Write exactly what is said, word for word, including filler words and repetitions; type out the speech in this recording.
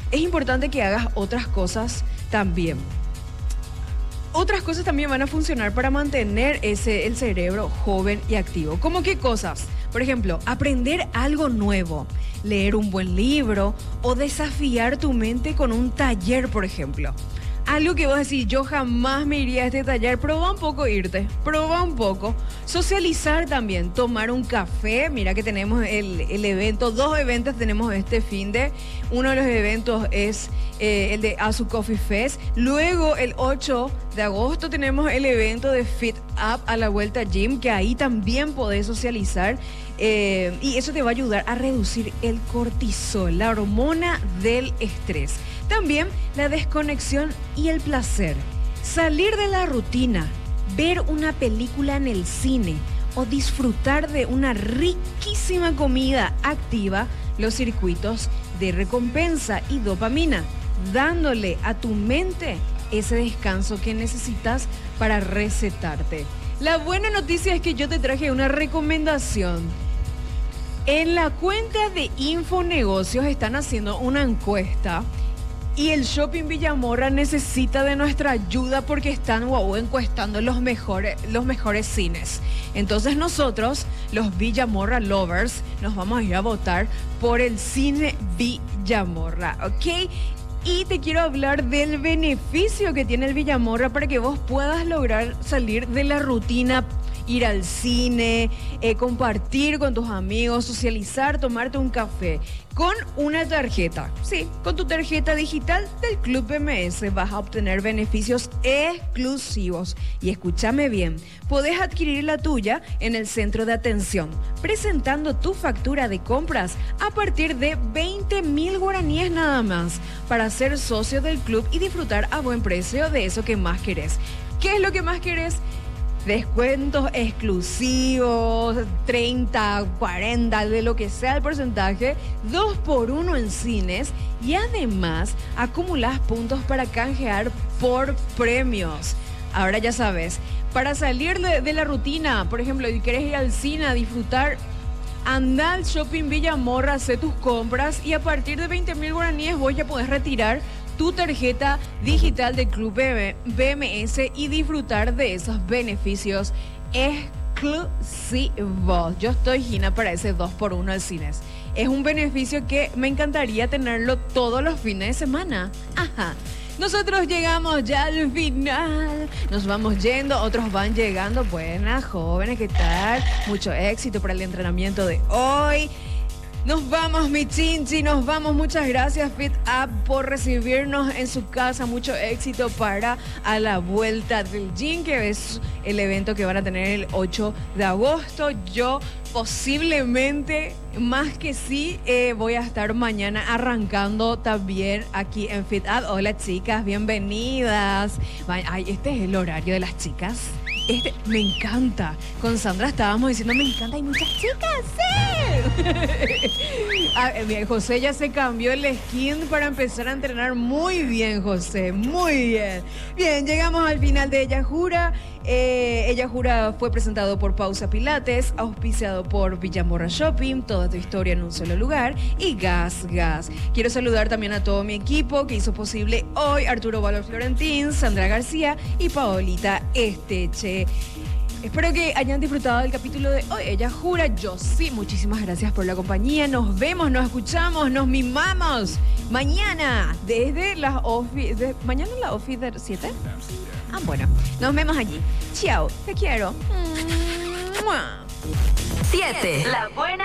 es importante que hagas otras cosas también. Otras cosas también van a funcionar para mantener ese, el cerebro joven y activo. ¿Cómo qué cosas? Por ejemplo, aprender algo nuevo, leer un buen libro o desafiar tu mente con un taller, por ejemplo. Algo que vos decís, yo jamás me iría a este taller, probá un poco irte, probá un poco. Socializar también, tomar un café, mira que tenemos el, el evento, dos eventos tenemos este fin de, uno de los eventos es eh, el de Azu Coffee Fest, luego el ocho de agosto tenemos el evento de Fit Up a la Vuelta Gym, que ahí también podés socializar. Eh, y eso te va a ayudar a reducir el cortisol, la hormona del estrés. También la desconexión y el placer. Salir de la rutina, ver una película en el cine o disfrutar de una riquísima comida activa los circuitos de recompensa y dopamina, dándole a tu mente ese descanso que necesitas para resetarte. La buena noticia es que yo te traje una recomendación. En la cuenta de Infonegocios están haciendo una encuesta y el Shopping Villamorra necesita de nuestra ayuda porque están wow, encuestando los mejores, los mejores cines. Entonces nosotros, los Villamorra Lovers, nos vamos a ir a votar por el cine Villamorra, ¿ok? Y te quiero hablar del beneficio que tiene el Villamorra para que vos puedas lograr salir de la rutina, ir al cine, eh, compartir con tus amigos, socializar, tomarte un café con una tarjeta. Sí, con tu tarjeta digital del Club B M S vas a obtener beneficios exclusivos. Y escúchame bien, podés adquirir la tuya en el centro de atención, presentando tu factura de compras a partir de veinte mil guaraníes nada más, para ser socio del club y disfrutar a buen precio de eso que más querés. ¿Qué es lo que más querés? Descuentos exclusivos, treinta, cuarenta, de lo que sea el porcentaje, dos por uno en cines y además acumulás puntos para canjear por premios. Ahora ya sabes, para salir de, de la rutina, por ejemplo, si querés ir al cine a disfrutar, anda al Shopping Villamorra, hace tus compras y a partir de veinte mil guaraníes vos ya podés retirar tu tarjeta digital del Club B M S y disfrutar de esos beneficios exclusivos. Yo estoy Gina para ese dos por uno al cines. Es un beneficio que me encantaría tenerlo todos los fines de semana. Ajá. Nosotros llegamos ya al final, nos vamos yendo, otros van llegando. Buenas, jóvenes, ¿qué tal? Mucho éxito para el entrenamiento de hoy. Nos vamos, mi chinchi, nos vamos. Muchas gracias, Fit Up, por recibirnos en su casa. Mucho éxito para A la Vuelta del Gym, que es el evento que van a tener el ocho de agosto. Yo posiblemente, más que sí, eh, voy a estar mañana arrancando también aquí en Fit Up. Hola, chicas, bienvenidas. Ay, este es el horario de las chicas. Este, me encanta. Con Sandra estábamos diciendo, me encanta, hay muchas chicas, ¡sí! Ah, bien, José ya se cambió el skin para empezar a entrenar. Muy bien, José, muy bien. Bien, llegamos al final de Ella Jura. Eh, Ella Jura fue presentado por Pausa Pilates, auspiciado por Villamorra Shopping, toda tu historia en un solo lugar, y Gas Gas. Quiero saludar también a todo mi equipo que hizo posible hoy: Arturo Valor Florentín, Sandra García y Paolita Esteche. Espero que hayan disfrutado del capítulo de hoy. Ella Jura, yo sí. Muchísimas gracias por la compañía. Nos vemos, nos escuchamos, nos mimamos mañana desde las office. De, ¿Mañana la office de siete? Ah, bueno. Nos vemos allí. Chao. Te quiero. siete. La buena